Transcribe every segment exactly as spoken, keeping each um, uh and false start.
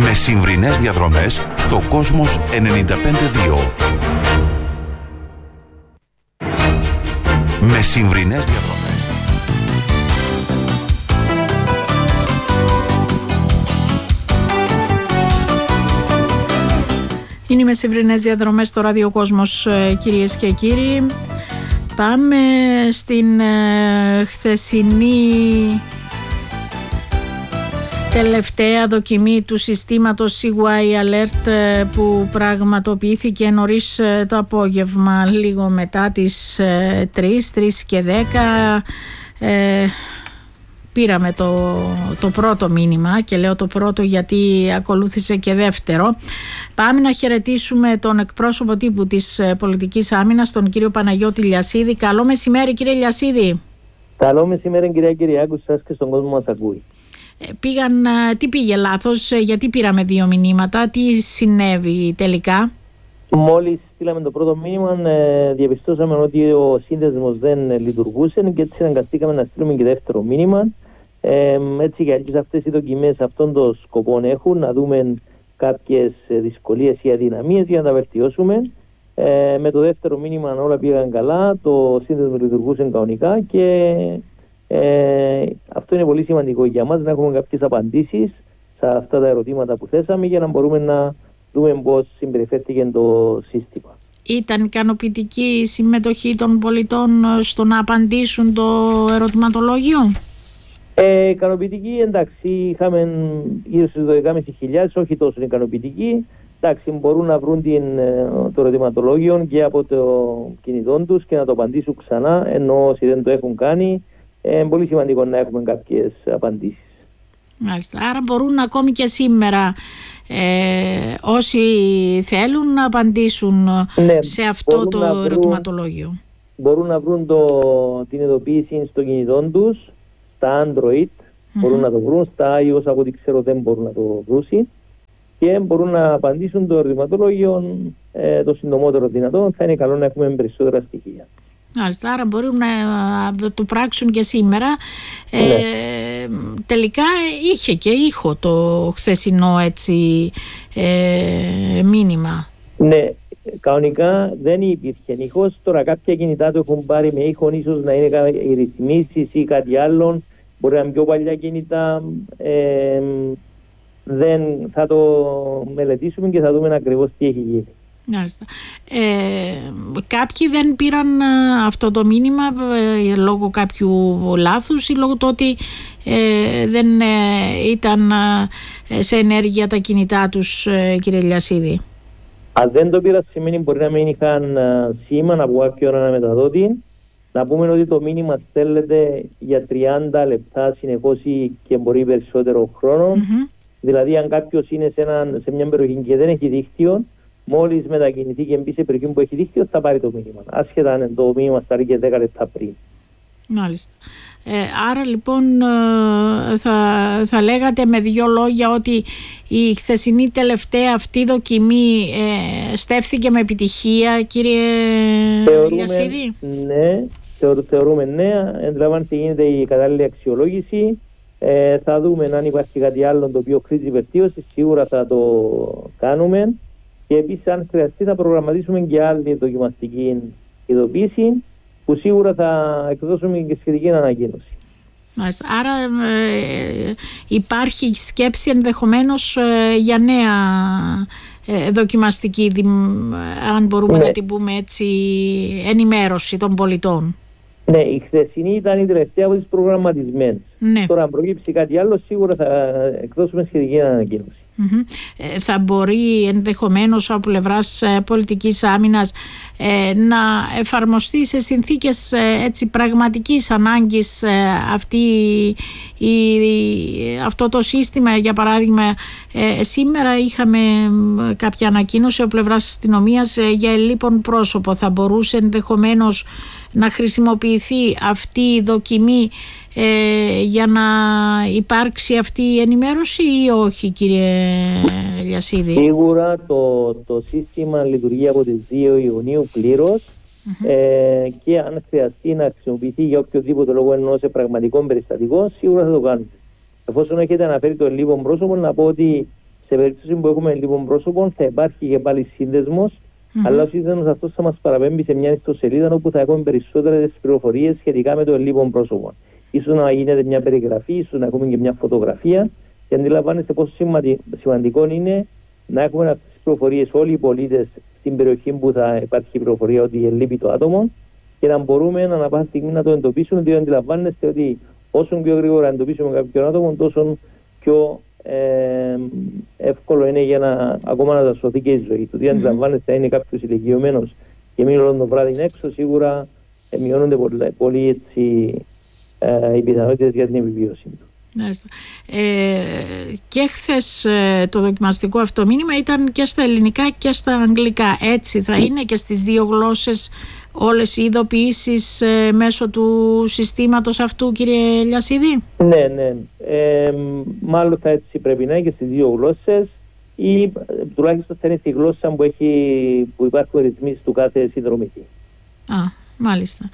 Με συμβρινές διαδρομές στο Κόσμος ενενήντα πέντε δύο. Με συμβρινές διαδρομές. Είναι οι μεσημβρινές διαδρομές στο Ράδιο Κόσμος, κυρίες και κύριοι. Πάμε στην ε, χθεσινή τελευταία δοκιμή του συστήματος σι γουάι Alert που πραγματοποιήθηκε νωρίς το απόγευμα, λίγο μετά τις τρεις, τρεις και δέκα. Ε, πήραμε το, το πρώτο μήνυμα και λέω το πρώτο γιατί ακολούθησε και δεύτερο. Πάμε να χαιρετήσουμε τον εκπρόσωπο τύπου της Πολιτικής Άμυνας, τον κύριο Παναγιώτη Λιασίδη. Καλό μεσημέρι, κύριε Λιασίδη. Καλό μεσημέρι, κυρία Κυριάκου, σας και στον κόσμο μας ακούει. Πήγαν, τι πήγε λάθος, γιατί πήραμε δύο μηνύματα, τι συνέβη τελικά? Μόλις στείλαμε το πρώτο μήνυμα, διαπιστώσαμε ότι ο σύνδεσμος δεν λειτουργούσε και έτσι αναγκαστήκαμε να στείλουμε και δεύτερο μήνυμα. Ε, έτσι και αλλιώς αυτές οι δοκιμές αυτόν τον σκοπό έχουν, να δούμε κάποιες δυσκολίες ή αδυναμίες για να τα βελτιώσουμε. Ε, με το δεύτερο μήνυμα όλα πήγαν καλά, το σύνδεσμο λειτουργούσε κανονικά και Ε, αυτό είναι πολύ σημαντικό για μας, να έχουμε κάποιες απαντήσεις σε αυτά τα ερωτήματα που θέσαμε για να μπορούμε να δούμε πώς συμπεριφέρθηκε το σύστημα. Ήταν ικανοποιητική η συμμετοχή των πολιτών στο να απαντήσουν το ερωτηματολόγιο? Ε, ικανοποιητική, εντάξει, είχαμε γύρω στις δώδεκα χιλιάδες πεντακόσιες, όχι τόσο ικανοποιητική. Εντάξει, μπορούν να βρουν την, το ερωτηματολόγιο και από το κινητό τους και να το απαντήσουν ξανά, ενώ όσοι δεν το έχουν κάνει. Είναι πολύ σημαντικό να έχουμε κάποιες απαντήσεις. Μάλιστα. Άρα μπορούν ακόμη και σήμερα ε, όσοι θέλουν να απαντήσουν, ναι, σε αυτό το βρουν, ερωτηματολόγιο. Μπορούν να βρουν το, την ειδοποίηση στο κινητό τους, στα Android, mm-hmm. μπορούν να το βρουν, στα iOS από ό,τι ξέρω δεν μπορούν να το βρουν και μπορούν να απαντήσουν το ερωτηματολόγιο ε, το συντομότερο δυνατό. Θα είναι καλό να έχουμε περισσότερα στοιχεία. Άρα μπορούν να το πράξουν και σήμερα. Ναι. Ε, τελικά είχε και ήχο το χθεσινό έτσι ε, μήνυμα. Ναι, κανονικά δεν υπήρχε ήχος. Τώρα κάποια κινητά το έχουν πάρει με ήχο, ίσως να είναι οι ρυθμίσεις ή κάτι άλλο. Μπορεί να είναι πιο παλιά κινητά. Ε, δεν θα το μελετήσουμε και θα δούμε ακριβώς τι έχει γίνει. Ε, κάποιοι δεν πήραν αυτό το μήνυμα ε, λόγω κάποιου λάθους ή λόγω του ότι ε, δεν ε, ήταν ε, σε ενέργεια τα κινητά τους, ε, κύριε Λιασίδη. Αν δεν το πήρα σημαίνει μπορεί να μην είχαν σήμα από κάποια ώρα να μεταδότη. Να πούμε ότι το μήνυμα στέλνεται για τριάντα λεπτά συνεχώς και μπορεί περισσότερο χρόνο. Mm-hmm. Δηλαδή αν κάποιος είναι σε, ένα, σε μια περιοχή και δεν έχει δίκτυο, μόλις μετακινηθεί και μπει σε περιοχή που έχει δίκτυο θα πάρει το μήνυμα. Άσχετα αν το μήνυμα στάρει και δέκα λεπτά πριν. Μάλιστα. Ε, άρα λοιπόν θα, θα λέγατε με δύο λόγια ότι η χθεσινή τελευταία αυτή δοκιμή ε, στέφθηκε με επιτυχία, κύριε Λιασίδη? Ναι, θεωρ, θεωρούμε ναι. Αντιλαμβάνεστε γίνεται η κατάλληλη αξιολόγηση. Ε, θα δούμε αν υπάρχει κάτι άλλο το οποίο χρήζει βελτίωση. Σίγουρα θα το κάνουμε. Και επίσης αν χρειαστεί θα προγραμματίσουμε και άλλη δοκιμαστική ειδοποίηση που σίγουρα θα εκδώσουμε και σχετική ανακοίνωση. Άρα ε, υπάρχει σκέψη ενδεχομένως ε, για νέα ε, δοκιμαστική, αν μπορούμε ναι. να την πούμε έτσι, ενημέρωση των πολιτών. Ναι, η χθεσινή ήταν η τελευταία από τις προγραμματισμένες. Ναι. Τώρα αν προκύψει κάτι άλλο σίγουρα θα εκδώσουμε σχετική ανακοίνωση. Mm-hmm. Ε, θα μπορεί ενδεχομένως από πλευράς ε, πολιτικής άμυνας ε, να εφαρμοστεί σε συνθήκες ε, έτσι, πραγματικής ανάγκης ε, αυτή, η, η, αυτό το σύστημα. Για παράδειγμα ε, σήμερα είχαμε κάποια ανακοίνωση από πλευράς αστυνομίας ε, για ελλείπον πρόσωπο. Θα μπορούσε ενδεχομένως να χρησιμοποιηθεί αυτή η δοκιμή ε, για να υπάρξει αυτή η ενημέρωση ή όχι, κύριε Λιασίδη? Σίγουρα το, το σύστημα λειτουργεί από τις δύο Ιουνίου πλήρως mm-hmm. ε, και αν χρειαστεί να χρησιμοποιηθεί για οποιοδήποτε λόγο ενώ σε πραγματικό περιστατικό, σίγουρα θα το κάνουμε. Εφόσον έχετε αναφέρει το ελλείπον πρόσωπο, να πω ότι σε περίπτωση που έχουμε λοιπόν πρόσωπων θα υπάρχει και πάλι σύνδεσμος, mm-hmm. αλλά ο σύνδεσμος αυτός θα μας παραπέμπει σε μια ιστοσελίδα όπου θα έχουμε περισσότερες πληροφορίες σχετικά με το λοιπόν πρόσωπο. Ίσως να γίνεται μια περιγραφή, ίσως να έχουμε και μια φωτογραφία, και αντιλαμβάνεστε πόσο σημαντικό είναι να έχουμε αυτές τις πληροφορίες όλοι οι πολίτες στην περιοχή που θα υπάρχει η πληροφορία ότι λείπει το άτομο, και να μπορούμε να πάση στιγμή να το εντοπίσουμε, διότι αντιλαμβάνεστε ότι όσο πιο γρήγορα εντοπίσουμε κάποιον άτομο, τόσο πιο ε, εύκολο είναι για να ακόμα να σωθεί και η ζωή του. Διότι mm-hmm. αντιλαμβάνεστε, είναι κάποιος ηλικιωμένος και μείνει όλο το βράδυ έξω, σίγουρα ε, μειώνονται πολύ, πολύ έτσι, ε, οι πιθανότητες για την επιβίωση του. Ε, και χθες ε, το δοκιμαστικό αυτό μήνυμα ήταν και στα ελληνικά και στα αγγλικά. Έτσι θα είναι και στις δύο γλώσσες όλες οι ειδοποιήσεις ε, μέσω του συστήματος αυτού, κύριε Λιασίδη? Ναι, ναι. Ε, μάλλον θα έτσι πρέπει να είναι και στις δύο γλώσσες, ή τουλάχιστον θα είναι στη γλώσσα που, έχει, που υπάρχουν ρυθμίσεις του κάθε συνδρομητή. Α, μάλιστα.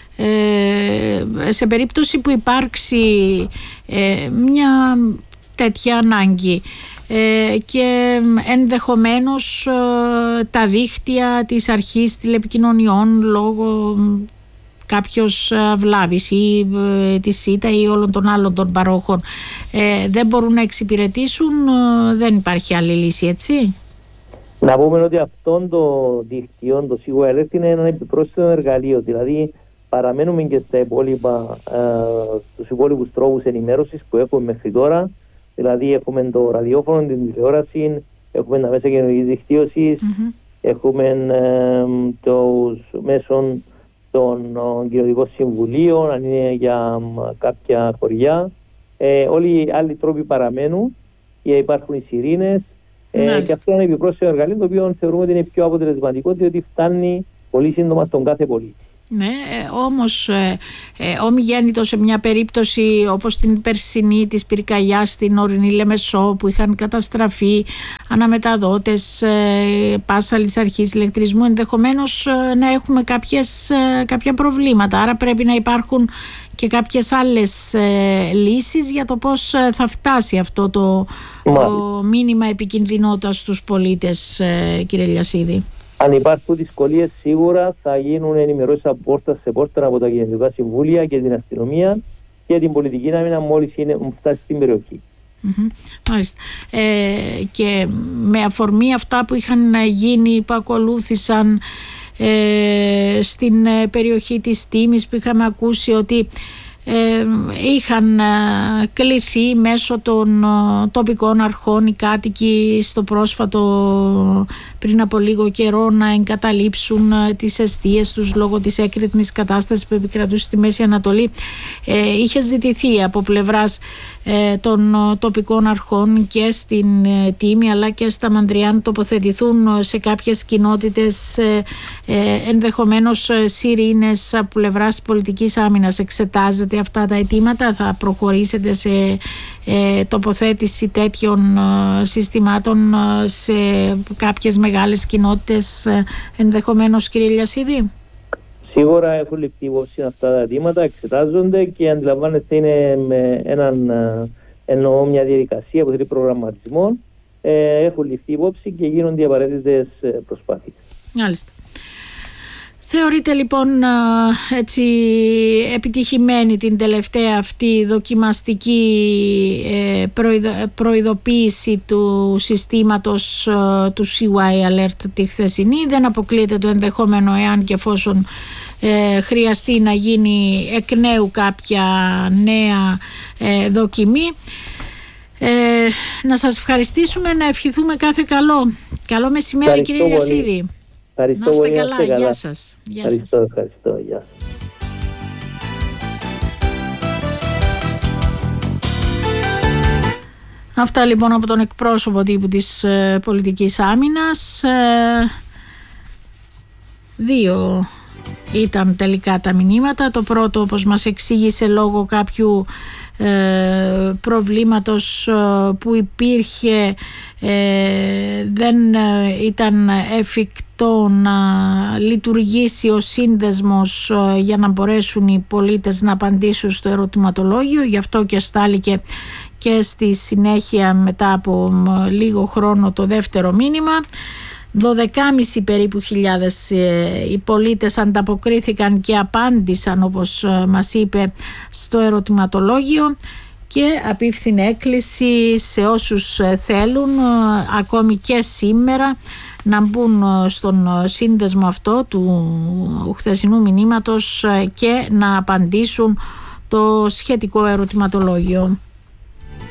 Ε, σε περίπτωση που υπάρξει ε, μια τέτοια ανάγκη ε, και ενδεχομένως ε, τα δίκτυα της αρχής τηλεπικοινωνιών λόγω κάποιος βλάβης ή ε, της ΣΥΤΑ ή όλων των άλλων των παρόχων ε, δεν μπορούν να εξυπηρετήσουν, ε, δεν υπάρχει άλλη λύση, έτσι? Να πούμε ότι αυτόν το δίκτυο, το Σίγουρα Alert, είναι ένα επιπρόσθετο εργαλείο, δηλαδή παραμένουμε και στα υπόλοιπα, ε, στους υπόλοιπους τρόπους ενημέρωσης που έχουμε μέχρι τώρα. Δηλαδή έχουμε το ραδιόφωνο, την τηλεόραση, έχουμε τα μέσα κοινωνικής δικτύωσης, mm-hmm. έχουμε ε, τους μέσων των ε, κοινωνικών συμβουλίων, αν είναι για ε, κάποια χωριά. Ε, όλοι οι άλλοι τρόποι παραμένουν, υπάρχουν οι σιρήνες, ε, και αυτό είναι επιπρόσθετο εργαλείο, το οποίο θεωρούμε ότι είναι πιο αποτελεσματικό, διότι φτάνει πολύ σύντομα στον κάθε πολίτη. Ναι, όμως ε, ε, ομιγέννητο σε μια περίπτωση όπως την περσινή της πυρκαγιάς στην ορεινή Λεμεσό, που είχαν καταστραφεί αναμεταδότες, ε, πάσαλης αρχής ηλεκτρισμού, ενδεχομένως ε, να έχουμε κάποιες, ε, κάποια προβλήματα. Άρα πρέπει να υπάρχουν και κάποιες άλλες ε, λύσεις για το πώς ε, θα φτάσει αυτό το, το μήνυμα επικινδυνότητας στους πολίτες, ε, κύριε Λιασίδη. Αν υπάρχουν δυσκολίες, σίγουρα θα γίνουν ενημερώσεις από πόρτα σε πόρτα από τα κοινωνικά συμβούλια και την αστυνομία και την πολιτική άμυνα μόλις είναι, φτάσει στην περιοχή. Mm-hmm. Μάλιστα. Ε, και με αφορμή αυτά που είχαν γίνει, που ακολούθησαν ε, στην περιοχή της Τίμης, που είχαμε ακούσει ότι Ε, είχαν ε, κληθεί μέσω των ε, τοπικών αρχών οι κάτοικοι στο πρόσφατο, πριν από λίγο καιρό, να εγκαταλείψουν ε, τις εστίες τους λόγω της έκρηθμης κατάστασης που επικρατούσε στη Μέση Ανατολή. Ε, είχε ζητηθεί από πλευράς ε, των ε, τοπικών αρχών και στην ε, Τίμη αλλά και στα Μανδριά να τοποθετηθούν σε κάποιες κοινότητες, ε, ε, ενδεχομένως ε, σιρήνες από πλευράς πολιτικής άμυνας. Εξετάζεται αυτά τα αιτήματα, θα προχωρήσετε σε ε, τοποθέτηση τέτοιων ε, συστημάτων ε, σε κάποιες μεγάλες κοινότητες, ε, ενδεχομένως, κύριε Λιασίδη? Σίγουρα έχουν ληφθεί υπόψη αυτά τα αιτήματα, εξετάζονται και αντιλαμβάνεστε είναι με έναν, εννοώ μια διαδικασία που θέλει προγραμματισμό, ε, έχουν ληφθεί υπόψη και γίνονται οι απαραίτητες προσπάθειες. Μάλιστα. Θεωρείτε λοιπόν έτσι επιτυχημένη την τελευταία αυτή δοκιμαστική προειδοποίηση του συστήματος του Σίγουρα Alert τη χθεσινή? Δεν αποκλείεται το ενδεχόμενο, εάν και εφόσον ε, χρειαστεί, να γίνει εκ νέου κάποια νέα ε, δοκιμή. Ε, να σας ευχαριστήσουμε, να ευχηθούμε κάθε καλό. Καλό μεσημέρι, κύριε Λιασίδη. Ευχαριστώ, να είστε πολύ, καλά. καλά. Γεια σας. Γεια ευχαριστώ, σας. ευχαριστώ. Γεια. Αυτά λοιπόν από τον εκπρόσωπο τύπου της ε, πολιτικής άμυνας. Ε, δύο ήταν τελικά τα μηνύματα. Το πρώτο, όπως μας εξήγησε, λόγω κάποιου ε, προβλήματος ε, που υπήρχε, ε, δεν ε, ήταν εφικτό να λειτουργήσει ο σύνδεσμος ε, για να μπορέσουν οι πολίτες να απαντήσουν στο ερωτηματολόγιο. Γι' αυτό και στάληκε και στη συνέχεια μετά από λίγο χρόνο το δεύτερο μήνυμα. δώδεκάμισι περίπου χιλιάδες οι πολίτες ανταποκρίθηκαν και απάντησαν, όπως μας είπε, στο ερωτηματολόγιο, και απίφθινε έκκληση σε όσους θέλουν ακόμη και σήμερα να μπουν στον σύνδεσμο αυτό του χθεσινού μηνύματος και να απαντήσουν το σχετικό ερωτηματολόγιο.